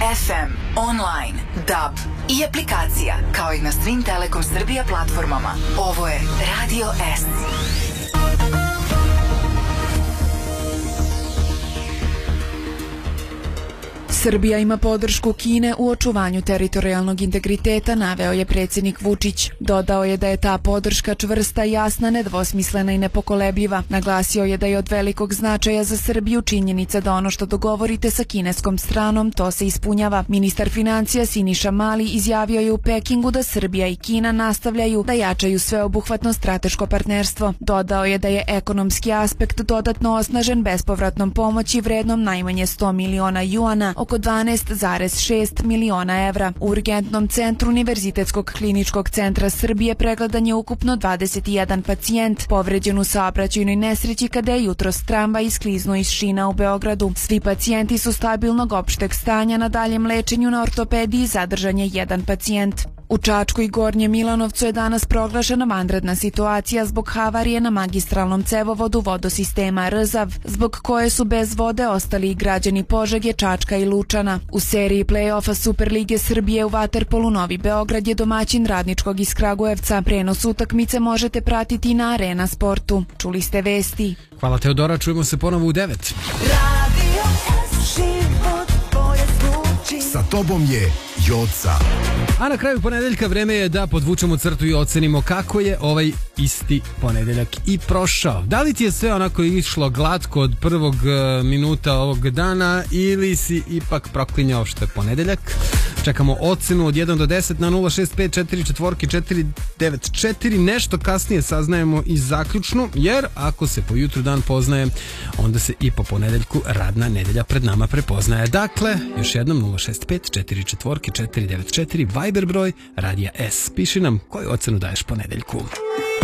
FM, online, DAB i aplikacija, kao i na svim Telekom Srbija platformama. Ovo je Radio S. Srbija ima podršku Kine u očuvanju teritorijalnog integriteta, naveo je predsjednik Vučić. Dodao je da je ta podrška čvrsta, jasna, nedvosmislena i nepokolebljiva. Naglasio je da je od velikog značaja za Srbiju činjenica da ono što dogovorite sa kineskom stranom, to se ispunjava. Ministar financija Siniša Mali izjavio je u Pekingu da Srbija i Kina nastavljaju da jačaju sveobuhvatno strateško partnerstvo. Dodao je da je ekonomski aspekt dodatno osnažen bespovratnom pomoći vrednom najmanje 100 miliona juana, oko 12,6 miliona evra. U urgentnom centru Univerzitetskog kliničkog centra Srbije pregledan je ukupno 21 pacijent povređen u saobraćajnoj nesreći kada je jutros tramvaj iskliznuo iz šina u Beogradu. Svi pacijenti su stabilnog opšteg stanja, na daljem lečenju na ortopediji zadržan je jedan pacijent. U Čačku i Gornjem Milanovcu je danas proglašena vanredna situacija zbog havarije na magistralnom cevovodu vodosistema Rzav, zbog koje su bez vode ostali i građani Požege, Čačka i Lučana. U seriji play-offa Superlige Srbije u vaterpolu Novi Beograd je domaćin Radničkog iz Kragujevca. Prenos utakmice možete pratiti na Arena Sportu. Čuli ste vesti. Hvala Teodora, čujemo se ponovo u 9. Radio S, život tvoje zvuči. Sa tobom je Joca. A na kraju ponedeljka vreme je da podvučemo crtu i ocenimo kako je ovaj isti ponedeljak i prošao. Da li ti je sve onako išlo glatko od prvog minuta ovog dana ili si ipak proklinjao što je ponedeljak? Čekamo ocenu od 1 do 10 na 065449494. Nešto kasnije saznajemo i zaključnu, jer ako se po jutru dan poznaje, onda se i po ponedeljku radna nedelja pred nama prepoznaje. Dakle, još jednom 065449494, Viber broj Radija S. Piši nam koju ocenu daješ ponedeljku.